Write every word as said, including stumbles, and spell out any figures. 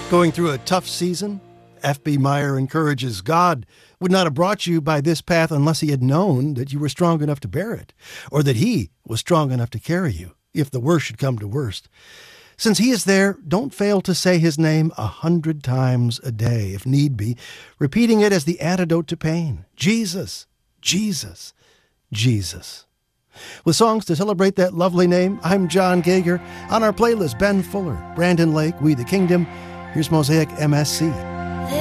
Going through a tough season? F B Meyer encourages God would not have brought you by this path unless he had known that you were strong enough to bear it, or that he was strong enough to carry you, if the worst should come to worst. Since he is there, don't fail to say his name a hundred times a day, if need be, repeating it as the antidote to pain. Jesus, Jesus, Jesus. With songs to celebrate that lovely name, I'm John Gager. On our playlist, Ben Fuller, Brandon Lake, We the Kingdom. Here's Mosaic M S C.